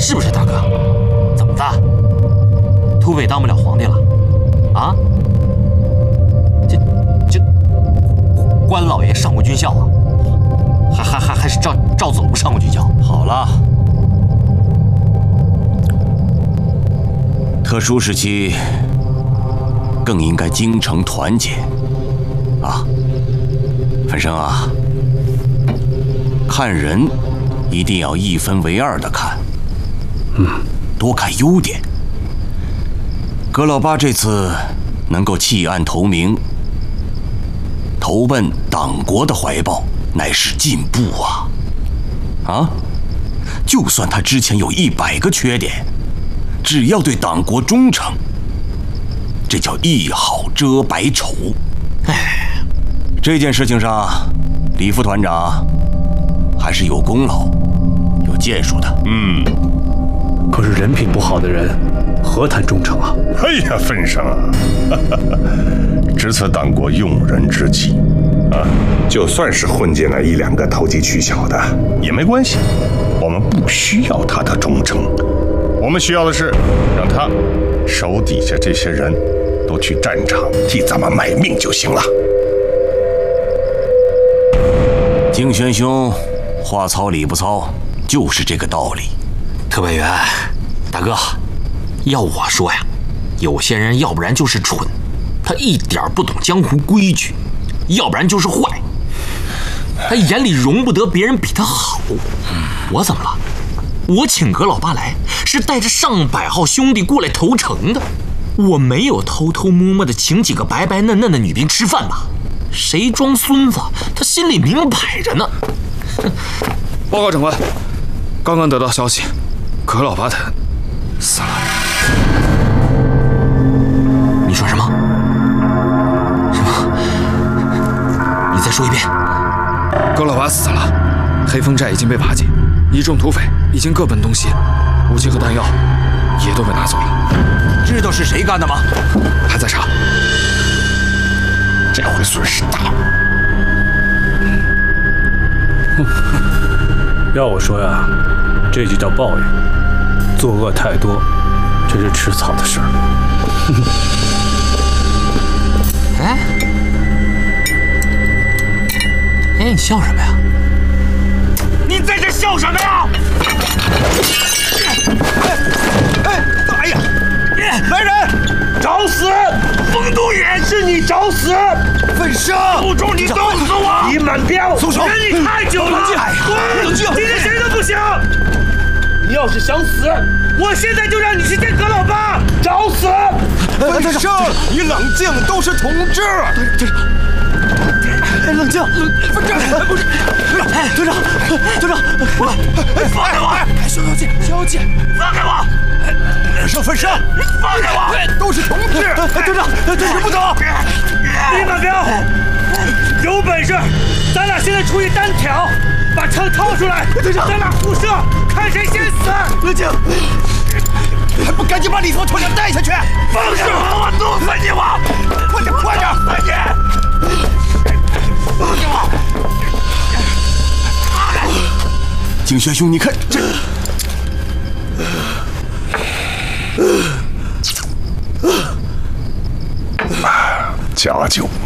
是不是大哥？怎么的？土匪当不了皇帝了？啊？这关老爷上过军校啊？还是赵子龙上过军校？ 好了，特殊时期更应该精诚团结啊！范生啊，看人一定要一分为二的看，多看优点。葛老八这次能够弃暗投明，投奔党国的怀抱，乃是进步啊！啊，就算他之前有100个缺点，只要对党国忠诚，这叫一好遮百丑。哎，这件事情上，李副团长还是有功劳、有建树的。 可是人品不好的人，何谈忠诚啊？ 哎呀，份上啊，值此党国用人之际啊！就算是混进来1、2个投机取巧的也没关系，我们不需要他的忠诚，我们需要的是让他手底下这些人都去战场替咱们卖命就行了。 敬轩兄话糙理不糙，就是这个道理。 特派员，大哥，要我说呀，有些人要不然就是蠢，他一点不懂江湖规矩；要不然就是坏，他眼里容不得别人比他好。我怎么了？我请葛老八来是带着上百号兄弟过来投诚的，我没有偷偷摸摸的请几个白白嫩嫩的女兵吃饭吧？谁装孙子，他心里明摆着呢。 报告长官，刚刚得到消息，葛老八他死了。 你说什么？什么？你再说一遍。 葛老八死了，黑风寨已经被瓦解，一众土匪已经各奔东西，武器和弹药也都被拿走了。 知道是谁干的吗？ 还在查。 这回损失大。 要我说呀，这就叫报应。作恶太多，这是迟早的事儿。 哎，你笑什么呀？ 你在这笑什么呀？ 哎呀，来人，找死！ 冯都野是你找死！ 份生， 不中你弄死我！ 李满彪， 松手！忍你太久了！ 冷静！ 今天谁都不行！你要是想死，我现在就让你去见葛老八，找死！ 份生，你冷静，都是同志。 冷静， 不是， 队长， 放开我！ 小姐， 放开我！ 份生， 放开我！ 都是同志。 队长不走！ 李满彪，有本事，咱俩现在出一单挑，把枪掏出来，咱俩互射，看谁先死！ 冷静， 还不赶紧把李副团长带下去！ 放手，我弄死你！ 快点！ 放开我！ 景轩兄，你看这。 家酒